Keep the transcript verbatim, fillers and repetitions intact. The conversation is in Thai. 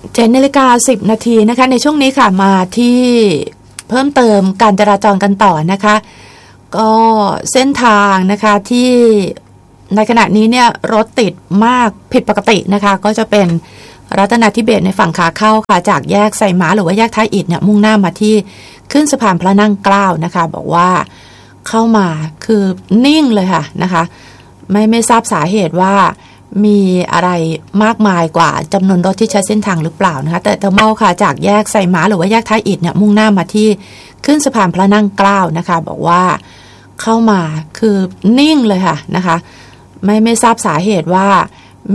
เจ็ดนาฬิกาสิบนาทีนะคะในช่วงนี้ค่ะมาที่เพิ่มเติมการจราจรกันต่อนะคะก็เส้นทางนะคะที่ในขณะนี้เนี่ยรถติดมากผิดปกตินะคะก็จะเป็นรัตนาธิเบศรในฝั่งขาเข้าค่ะจากแยกไซม้าหรือว่าแยกท้ายอิฐเนี่ยมุ่งหน้ามาที่ขึ้นสะพานพระนั่งเกล้านะคะบอกว่าเข้ามาคือนิ่งเลยค่ะนะคะไม่ไม่ทราบสาเหตุว่ามีอะไรมากมายกว่าจำนวนรถที่ใช้เส้นทางหรือเปล่านะคะแต่เทอร์มินอลค่ะจากแยกไซม้าหรือว่าแยกท้ายอิฐเนี่ยมุ่งหน้ามาที่ขึ้นสะพานพระนั่งเกล้านะคะบอกว่าเข้ามาคือนิ่งเลยค่ะนะคะไม่ไม่ทราบสาเหตุว่า